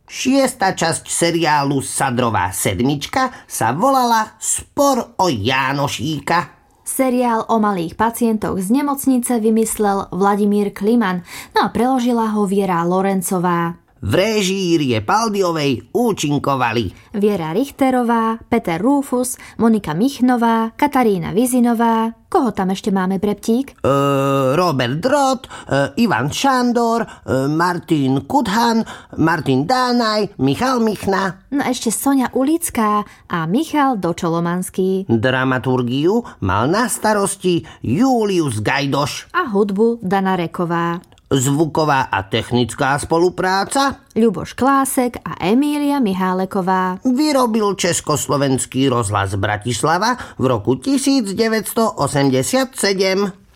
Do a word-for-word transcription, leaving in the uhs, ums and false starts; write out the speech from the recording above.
Šiesta časť seriálu Sadrová sedmička sa volala Spor o Jánošíka. Seriál o malých pacientoch z nemocnice vymyslel Vladimír Kliman, no a preložila ho Viera Lorencová. V réžii Rie Paldiovej účinkovali Viera Richterová, Peter Rufus, Monika Michnová, Katarína Vizinová. Koho tam ešte máme, Breptík? Uh, Robert Drott, uh, Ivan Šandor, uh, Martin Kudhan, Martin Dánaj, Michal Michna. No ešte Soňa Ulická a Michal Dočolomanský. Dramaturgiu mal na starosti Julius Gajdoš. A hudbu Dana Reková. Zvuková a technická spolupráca Ľuboš Klásek a Emília Miháleková. Vyrobil Československý rozhlas Bratislava v roku devätnásť osemdesiatsedem.